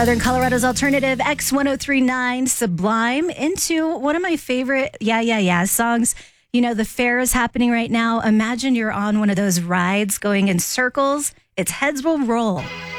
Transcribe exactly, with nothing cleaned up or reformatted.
Southern Colorado's alternative X ten thirty-nine Sublime into one of my favorite Yeah, Yeah, Yeah songs. You know, the fair is happening right now. Imagine you're on one of those rides going in circles. It's Heads Will Roll